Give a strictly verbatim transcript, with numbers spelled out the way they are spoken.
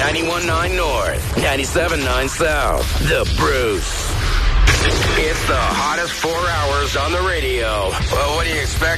ninety-one point nine North, ninety-seven point nine South. The Bruce. It's the hottest four hours on the radio. Well, what do you expect?